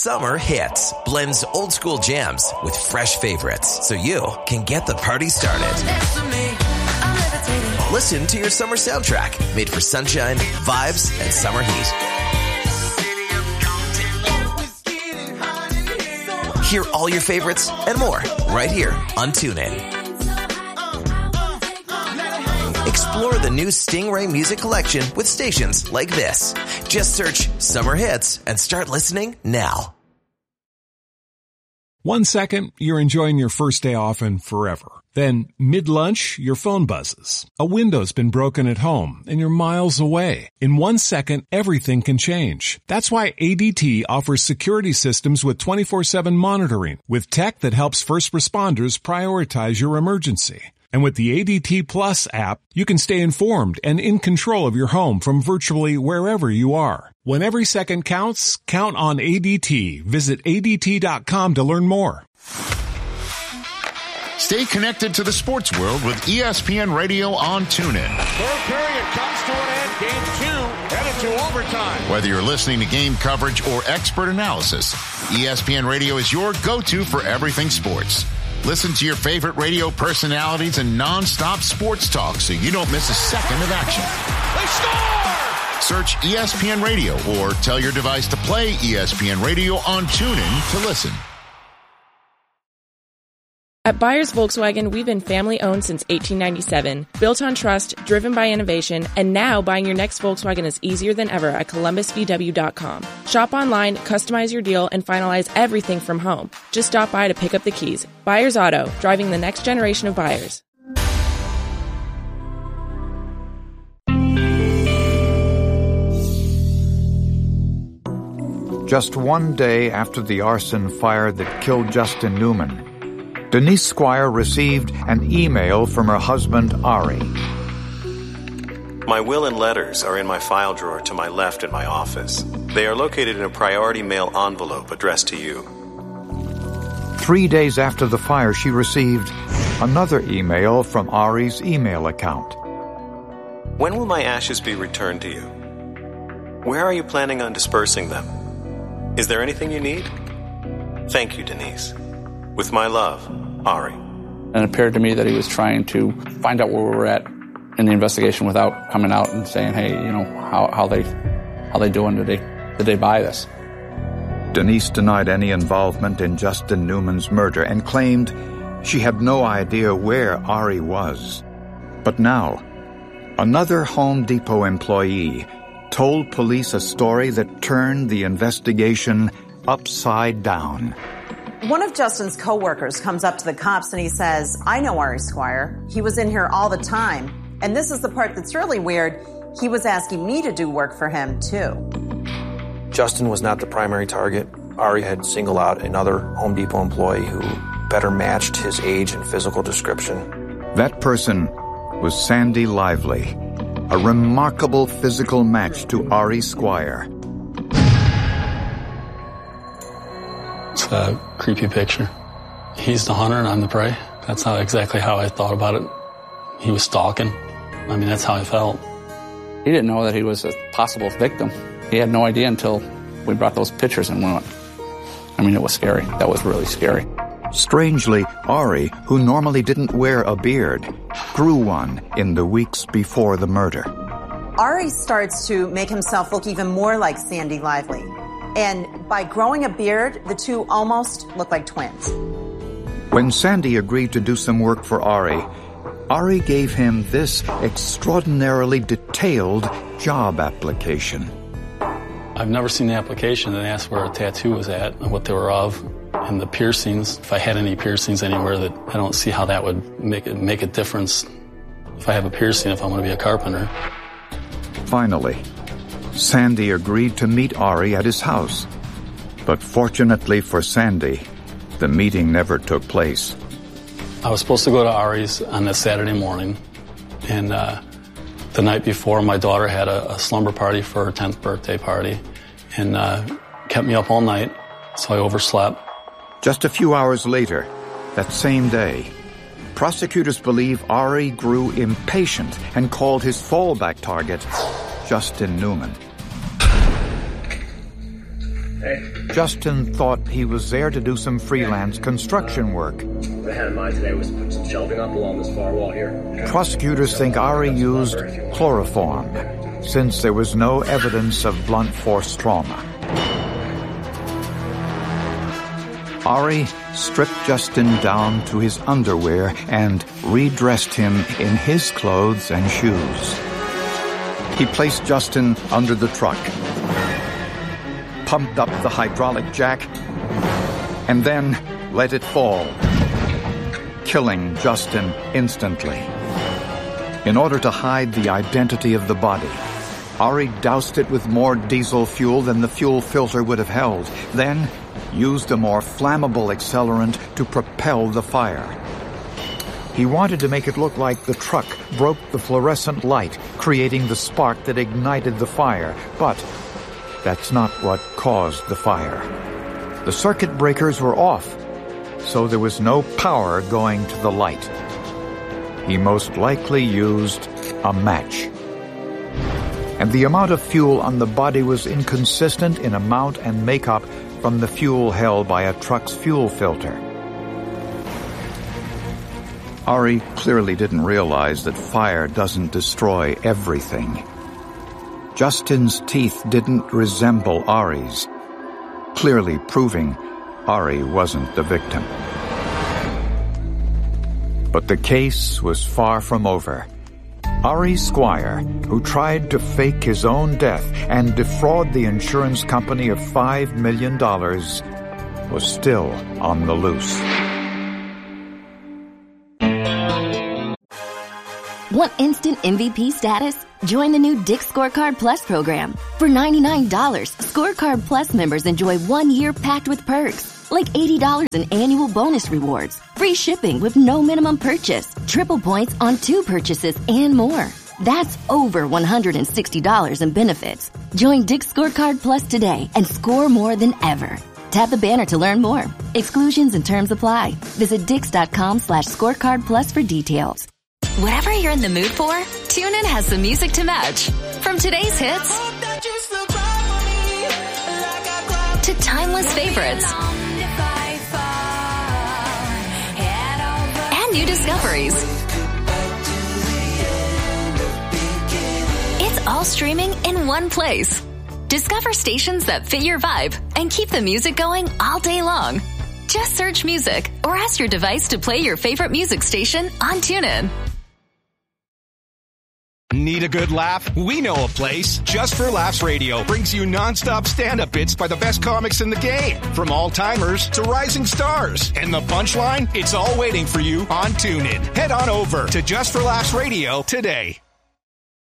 Summer Hits blends old school jams with fresh favorites so you can get the party started. Listen to your summer soundtrack made for sunshine, vibes, and summer heat. Hear all your favorites and more right here on TuneIn. Explore the new Stingray Music Collection with stations like this. Just search Summer Hits and start listening now. 1 second, you're enjoying your first day off and forever. Then, mid-lunch, your phone buzzes. A window's been broken at home and you're miles away. In 1 second, everything can change. That's why ADT offers security systems with 24/7 monitoring, with tech that helps first responders prioritize your emergency. And with the ADT Plus app, you can stay informed and in control of your home from virtually wherever you are. When every second counts, count on ADT. Visit ADT.com to learn more. Stay connected to the sports world with ESPN Radio on TuneIn. Third period comes to an end. Game 2 headed to overtime. Whether you're listening to game coverage or expert analysis, ESPN Radio is your go-to for everything sports. Listen to your favorite radio personalities and non-stop sports talk so you don't miss a second of action. They score! Search ESPN Radio or tell your device to play ESPN Radio on TuneIn to listen. At Byers Volkswagen, we've been family-owned since 1897, built on trust, driven by innovation, and now buying your next Volkswagen is easier than ever at ColumbusVW.com. Shop online, customize your deal, and finalize everything from home. Just stop by to pick up the keys. Byers Auto, driving the next generation of buyers. Just 1 day after the arson fire that killed Justin Newman, Denise Squire received an email from her husband, Ari. My will and letters are in my file drawer to my left in my office. They are located in a priority mail envelope addressed to you. 3 days after the fire, she received another email from Ari's email account. When will my ashes be returned to you? Where are you planning on dispersing them? Is there anything you need? Thank you, Denise. With my love, Ari. And it appeared to me that he was trying to find out where we were at in the investigation without coming out and saying, hey, you know, how they doing? Did they buy this? Denise denied any involvement in Justin Newman's murder and claimed she had no idea where Ari was. But now, another Home Depot employee told police a story that turned the investigation upside down. One of Justin's coworkers comes up to the cops and he says, I know Ari Squire. He was in here all the time. And this is the part that's really weird. He was asking me to do work for him, too. Justin was not the primary target. Ari had singled out another Home Depot employee who better matched his age and physical description. That person was Sandy Lively, a remarkable physical match to Ari Squire. It's a creepy picture. He's the hunter and I'm the prey. That's exactly how I thought about it. He was stalking. I mean, that's how I felt. He didn't know that he was a possible victim. He had no idea until we brought those pictures and went. I mean, it was scary. That was really scary. Strangely, Ari, who normally didn't wear a beard, grew one in the weeks before the murder. Ari starts to make himself look even more like Sandy Lively. And by growing a beard, the two almost look like twins. When Sandy agreed to do some work for Ari, Ari gave him this extraordinarily detailed job application. I've never seen the application that asked where a tattoo was at and what they were of. And the piercings, if I had any piercings anywhere, that I don't see how that would make a difference if I have a piercing, if I'm going to be a carpenter. Finally, Sandy agreed to meet Ari at his house. But fortunately for Sandy, the meeting never took place. I was supposed to go to Ari's on a Saturday morning, and the night before, my daughter had a slumber party for her 10th birthday party, and kept me up all night, so I overslept. Just a few hours later, that same day, prosecutors believe Ari grew impatient and called his fallback target Justin Newman. Justin thought he was there to do some freelance construction work. What I had in mind today was to put some shelving up along this far wall here. Prosecutors think Ari used chloroform, since there was no evidence of blunt force trauma. Ari stripped Justin down to his underwear and redressed him in his clothes and shoes. He placed Justin under the truck, pumped up the hydraulic jack, and then let it fall, killing Justin instantly. In order to hide the identity of the body, Ari doused it with more diesel fuel than the fuel filter would have held, then used a more flammable accelerant to propel the fire. He wanted to make it look like the truck broke the fluorescent light, creating the spark that ignited the fire, but that's not what caused the fire. The circuit breakers were off, so there was no power going to the light. He most likely used a match. And the amount of fuel on the body was inconsistent in amount and makeup from the fuel held by a truck's fuel filter. Ari clearly didn't realize that fire doesn't destroy everything. Justin's teeth didn't resemble Ari's, clearly proving Ari wasn't the victim. But the case was far from over. Ari Squire, who tried to fake his own death and defraud the insurance company of $5 million, was still on the loose. Want instant MVP status? Join the new Dick's Scorecard Plus program. For $99, Scorecard Plus members enjoy 1 year packed with perks, like $80 in annual bonus rewards, free shipping with no minimum purchase, triple points on 2 purchases, and more. That's over $160 in benefits. Join Dick's Scorecard Plus today and score more than ever. Tap the banner to learn more. Exclusions and terms apply. Visit Dix.com/scorecard plus for details. Whatever you're in the mood for, TuneIn has the music to match. From today's hits to timeless favorites and new discoveries. It's all streaming in one place. Discover stations that fit your vibe and keep the music going all day long. Just search music or ask your device to play your favorite music station on TuneIn. Need a good laugh? We know a place. Just for Laughs Radio brings you nonstop stand-up bits by the best comics in the game. From all-timers to rising stars. And the punchline? It's all waiting for you on TuneIn. Head on over to Just for Laughs Radio today.